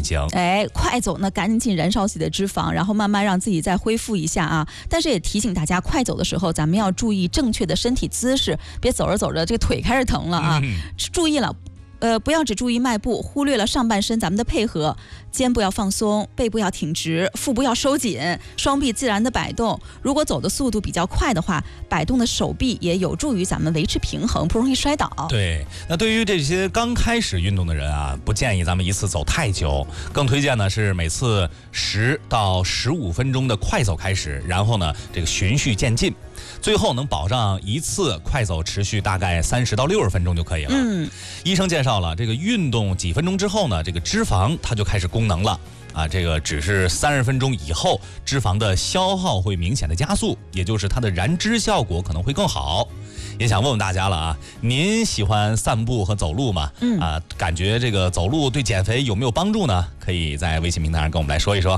运行。 快走呢，赶紧燃烧自己的脂肪，然后慢慢让自己再恢复一下啊。但是也提醒大家，快走的时候咱们要注意正确的身体姿势，别走着走着这个腿开始疼了啊。注意了。不要只注意迈步，忽略了上半身咱们的配合，肩部要放松，背部要挺直，腹部要收紧，双臂自然的摆动。如果走的速度比较快的话，摆动的手臂也有助于咱们维持平衡，不容易摔倒。 对，那对于这些刚开始运动的人啊，不建议咱们一次走太久，更推荐呢是每次10到15分钟的快走开始，然后呢这个循序渐进。最后能保障一次快走持续大概30到60分钟就可以了。医生介绍了，这个运动几分钟之后呢，这个脂肪它就开始功能了啊，这个只是30分钟以后，脂肪的消耗会明显的加速，也就是它的燃脂效果可能会更好。也想问问大家了啊，您喜欢散步和走路吗？感觉这个走路对减肥有没有帮助呢？可以在微信平台上跟我们来说一说。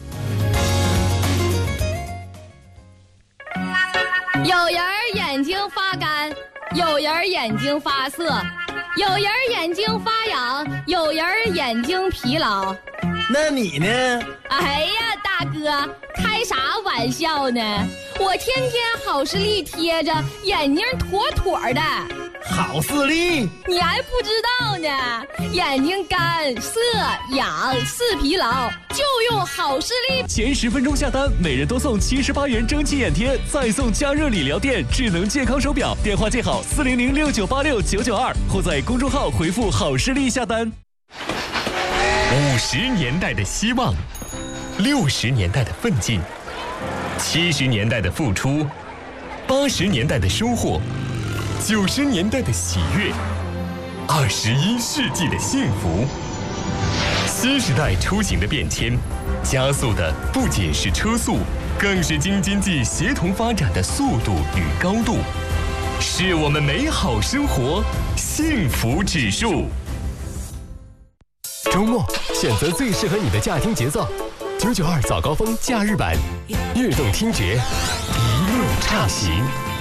有人眼睛发干，有人眼睛发涩，有人眼睛发痒，有人眼睛疲劳。 那你呢？ 哎呀，大哥，开啥玩笑呢？我天天好视力贴着，眼睛妥妥的。 好视力？ 你还不知道呢，眼睛干涩痒视疲劳，就用好视力。 前10分钟下单，每人多送78元蒸汽眼贴，再送加热理疗垫智能健康手表。电话记好40069869992，或在公众号回复好视力下单。 50年代的希望，60年代的奋进，70年代的付出，80年代的收获，90年代的喜悦，21世纪的幸福。新时代出行的变迁，加速的不仅是车速，更是京津冀协同发展的速度与高度，是我们美好生活幸福指数。 周末选择最适合你的驾听节奏，992早高峰假日版，悦动听觉，一路畅行。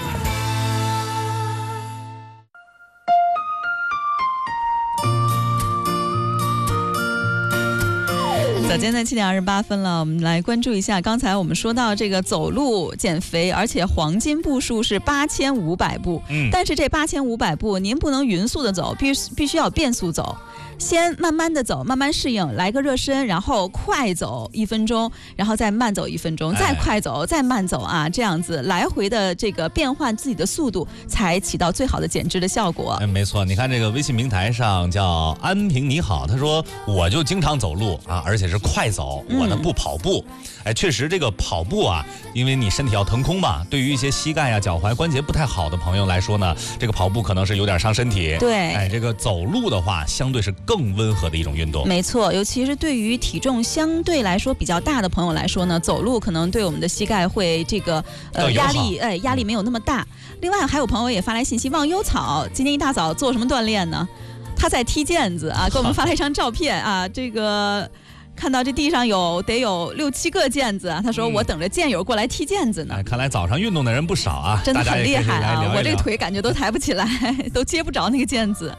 早间的7点28分了，我们来关注一下。刚才我们说到这个走路减肥，而且黄金步数是8500步。但是这8500步您不能匀速的走，必须要变速走。先慢慢的走，慢慢适应，来个热身，然后快走1分钟，然后再慢走1分钟，再快走，再慢走啊，这样子来回的这个变换自己的速度，才起到最好的减脂的效果。 没错，你看这个微信平台上叫安平你好，他说我就经常走路啊，而且是快走，我呢不跑步。确实这个跑步啊，因为你身体要腾空嘛，对于一些膝盖啊、脚踝关节不太好的朋友来说呢，这个跑步可能是有点伤身体。 对， 这个走路的话，相对是更温和的一种运动。 没错，尤其是对于体重相对来说比较大的朋友来说呢，走路可能对我们的膝盖会这个压力没有那么大。另外还有朋友也发来信息，忘忧草今天一大早做什么锻炼呢？他在踢毽子啊，给我们发了一张照片啊，这个看到这地上得有6、7个毽子啊，他说我等着毽友过来踢毽子呢。 看来早上运动的人不少啊， 真的很厉害啊！ 聊一聊， 我这腿感觉都抬不起来，都接不着那个毽子。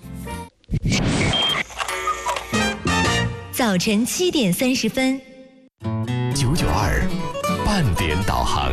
早晨7点30分 ，992半点导航。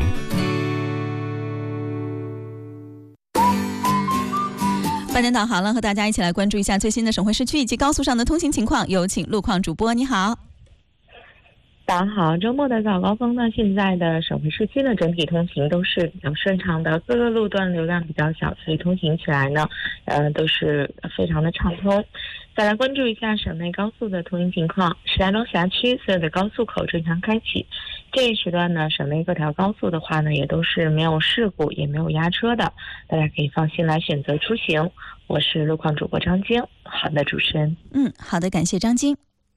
半点导航了，和大家一起来关注一下最新的省会市区以及高速上的通行情况。有请路况主播，你好。 大家好，周末的早高峰呢，现在的省会市区呢，整体通行都是比较顺畅的，各个路段流量比较小，所以通行起来呢，都是非常的畅通。再来关注一下省内高速的通行情况，石家庄辖区所有的高速口正常开启。这一时段呢，省内各条高速的话呢，也都是没有事故，也没有压车的，大家可以放心来选择出行。我是路况主播张晶，好的，主持人。 好的，感谢张晶。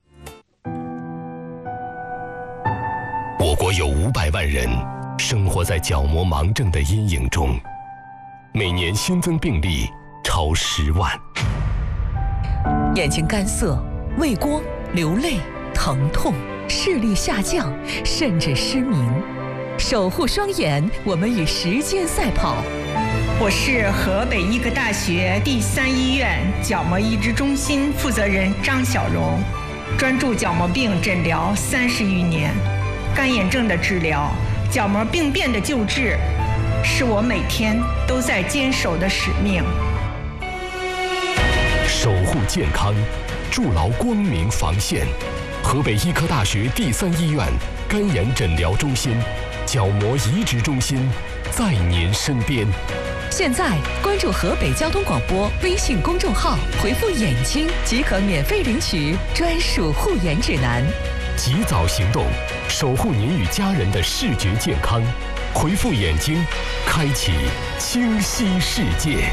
我国有500万人生活在角膜盲症的阴影中，每年新增病例超10万。 眼睛干涩、畏光、流泪、疼痛、视力下降，甚至失明。守护双眼，我们与时间赛跑。 我是河北医科大学第3医院角膜移植中心负责人张小荣。 专注角膜病诊疗30余年，干眼症的治疗、角膜病变的救治，是我每天都在坚守的使命。 守护健康，筑牢光明防线。河北医科大学第3医院干眼诊疗中心、角膜移植中心在您身边。 现在关注河北交通广播微信公众号，回复“眼睛”即可免费领取专属护眼指南。 及早行动，守护您与家人的视觉健康。回复“眼睛”，开启清晰世界。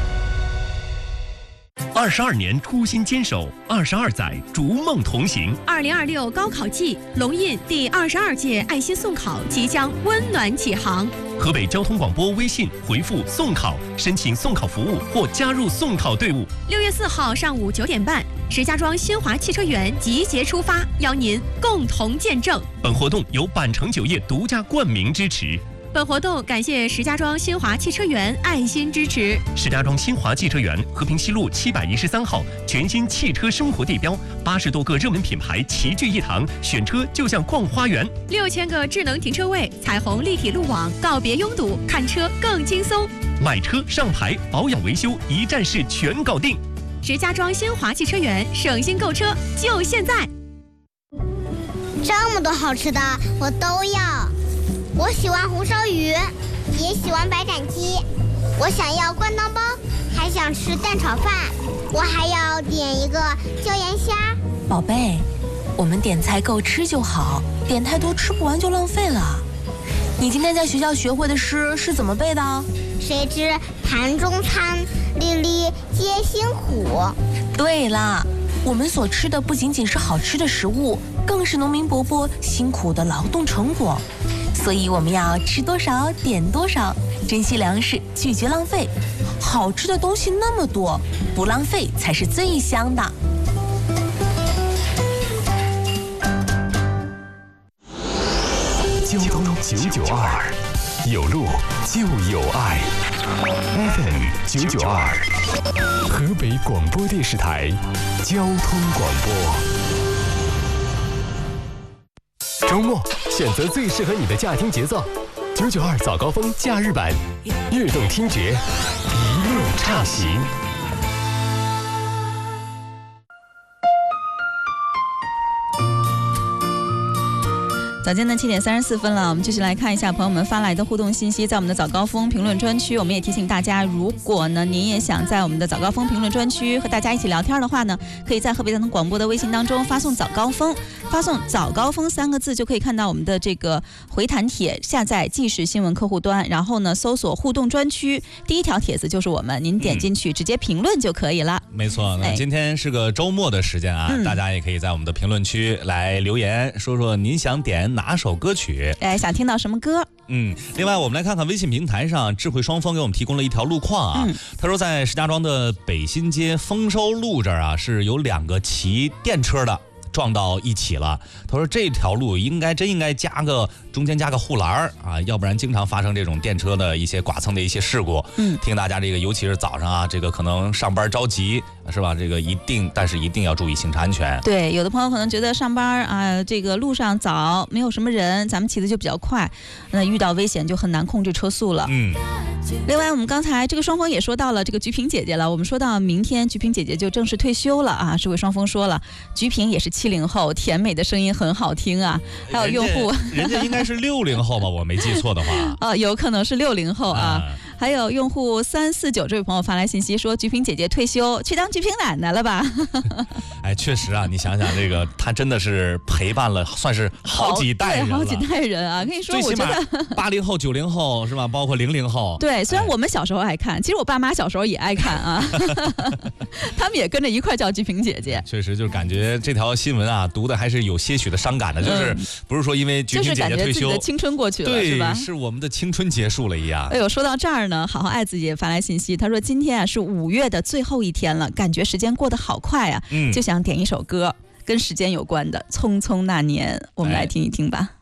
22年初心坚守，22载逐梦同行。 2026高考季，龙印第22届爱心送考即将温暖启航。 河北交通广播微信回复“送考”，申请送考服务或加入送考队伍。 6月4号上午9点半，石家庄新华汽车园集结出发，邀您共同见证。 本活动由板城酒业独家冠名支持。 本活动感谢石家庄新华汽车园爱心支持。 石家庄新华汽车园和平西路713号，全新汽车生活地标，80多个热门品牌齐聚一堂，选车就像逛花园。 6000个智能停车位，彩虹立体路网，告别拥堵，看车更轻松。 买车、上牌、保养、维修，一站式全搞定。 石家庄新华汽车园，省心购车就现在。 这么多好吃的，我都要。我喜欢红烧鱼，也喜欢白斩鸡，我想要灌汤包，还想吃蛋炒饭，我还要点一个椒盐虾。 宝贝，我们点菜够吃就好，点太多吃不完就浪费了。你今天在学校学会的诗是怎么背的？ 谁知盘中餐，粒粒皆辛苦。 对啦，我们所吃的不仅仅是好吃的食物，更是农民伯伯辛苦的劳动成果。所以我们要吃多少点多少，珍惜粮食，拒绝浪费。好吃的东西那么多，不浪费才是最香的。 交通992，有路就有爱。FM 992，河北广播电视台交通广播。周末选择最适合你的驾听节奏，992早高峰假日版，悦动听觉，一路畅行。 早间的7点34分了，我们继续来看一下朋友们发来的互动信息。在我们的早高峰评论专区，我们也提醒大家，如果呢您也想在我们的早高峰评论专区和大家一起聊天的话呢，可以在河北交通广播的微信当中发送早高峰，发送早高峰3个字，就可以看到我们的这个回弹帖，下载即时新闻客户端，然后呢搜索互动专区，第一条帖子就是我们，您点进去直接评论就可以了。 没错，那今天是个周末的时间啊，大家也可以在我们的评论区来留言，说说您想点哪首歌曲， 想听到什么歌。 另外我们来看看微信平台上智慧双峰给我们提供了一条路况啊，他说在石家庄的北新街丰收路这儿啊，是有2个骑电车的撞到一起了。他说这条路真应该中间加个护栏啊，要不然经常发生这种电车的一些剐蹭的一些事故。听大家这个尤其是早上啊，这个可能上班着急是吧？这个一定要注意行车安全。 对，有的朋友可能觉得上班啊，这个路上早没有什么人，咱们骑的就比较快，那遇到危险就很难控制车速了。另外我们刚才这个双峰也说到了这个菊萍姐姐了，我们说到明天菊萍姐姐就正式退休了啊。这位双峰说了，菊萍也是70后，甜美的声音很好听啊。还有用户人家应该是60后吧，我没记错的话。 有可能是60后啊。还有用户349这位朋友发来信息说，菊萍姐姐退休去当菊萍奶奶了吧？ 确实啊，你想想这个，她真的是陪伴了，算是好几代人了， 好几代人啊！跟你说，我觉得 80后、90后是吧？包括00后。 对，虽然我们小时候爱看，其实我爸妈小时候也爱看啊，他们也跟着一块叫菊萍姐姐。 确实，就是感觉这条新闻啊，读的还是有些许的伤感的，就是不是说因为菊萍姐姐退休， 就是感觉自己的青春过去了，是吧？ 是我们的青春结束了一样。 哎呦，说到这儿呢，好好爱自己也发来信息，他说今天啊是5月的最后一天了，感觉时间过得好快啊，就想点一首歌跟时间有关的《匆匆那年》，我们来听一听吧。